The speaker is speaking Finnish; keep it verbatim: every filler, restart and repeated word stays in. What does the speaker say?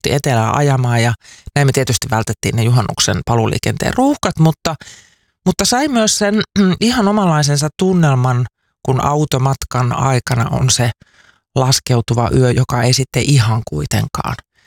pakotti etelään ajamaan ja näin me tietysti vältettiin ne juhannuksen paluuliikenteen ruuhkat, mutta, mutta sai myös sen ihan omanlaisensa tunnelman, kun automatkan aikana on se laskeutuva yö, joka ei sitten ihan kuitenkaan